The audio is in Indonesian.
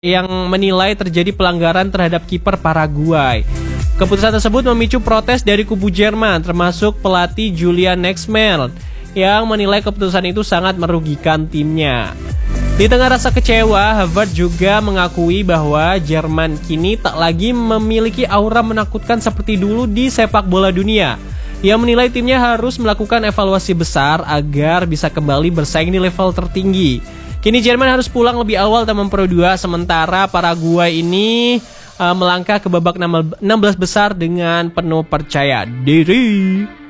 yang menilai terjadi pelanggaran terhadap kiper Paraguay. Keputusan tersebut memicu protes dari kubu Jerman, termasuk pelatih Julian Nagelsmann, yang menilai keputusan itu sangat merugikan timnya. Di tengah rasa kecewa, Havertz juga mengakui bahwa Jerman kini tak lagi memiliki aura menakutkan seperti dulu di sepak bola dunia. Ia menilai timnya harus melakukan evaluasi besar agar bisa kembali bersaing di level tertinggi. Kini Jerman harus pulang lebih awal dan Pro 2, sementara Paraguay ini melangkah ke babak 16 besar dengan penuh percaya diri.